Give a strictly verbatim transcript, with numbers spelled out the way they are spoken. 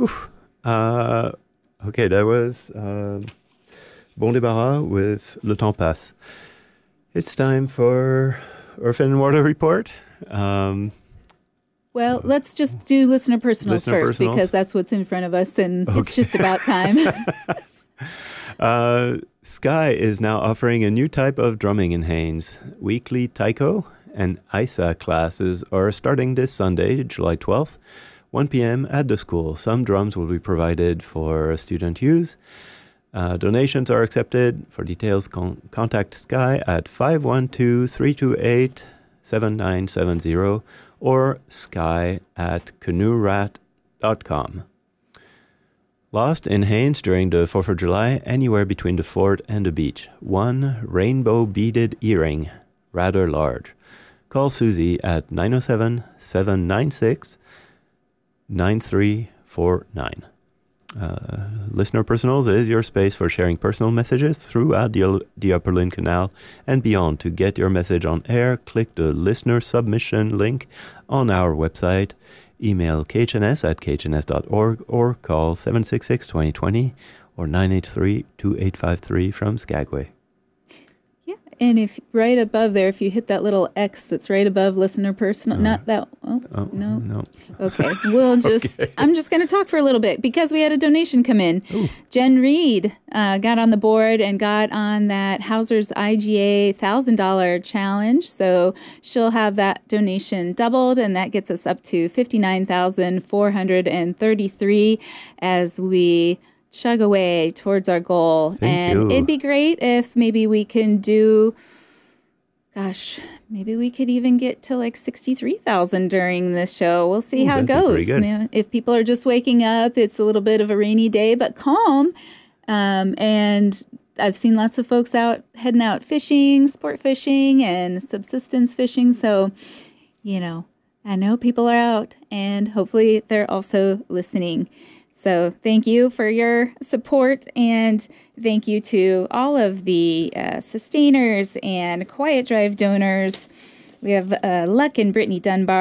Oof. Uh, okay, that was uh, Bon Débarras with Le Temps Passe. It's time for Earth and Water Report. Um, well, let's just do listener personals listener first personals. because that's what's in front of us, and Okay. it's just about time. uh, Sky is now offering a new type of drumming in Haines. Weekly taiko and Isa classes are starting this Sunday, July twelfth, one p.m. at the school. Some drums will be provided for student use. Uh, donations are accepted. For details, con- contact Sky at five one two, three two eight, seven nine seven zero or sky at canoe rat dot com. Lost in Haines during the fourth of July, anywhere between the fort and the beach. One rainbow beaded earring, rather large. Call Susie at nine oh seven, seven nine six, nine three four nine. Uh, Listener Personals is your space for sharing personal messages throughout the, the Upper Lynn Canal and beyond. To get your message on air, click the listener submission link on our website, email k h n s at k h n s dot org, or call seven six six, two zero two zero or nine eight three, two eight five three from Skagway. Yeah, and if right above there, if you hit that little X that's right above listener personal, uh, not that, oh, oh no. no. Okay, we'll just, okay. I'm just going to talk for a little bit because we had a donation come in. Ooh. Jen Reed uh, got on the board and got on that Hauser's I G A one thousand dollars challenge. So she'll have that donation doubled, and that gets us up to fifty-nine thousand four hundred thirty-three as we chug away towards our goal. Thank and you. It'd be great if maybe we can do... Gosh, maybe we could even get to like sixty-three thousand during this show. We'll see Ooh, how it goes. I mean, if people are just waking up, it's a little bit of a rainy day, but calm. Um, and I've seen lots of folks out heading out fishing, sport fishing, and subsistence fishing. So, you know, I know people are out, and hopefully they're also listening. So thank you for your support, and thank you to all of the uh, sustainers and Quiet Drive donors. We have uh, Luck and Brittany Dunbar.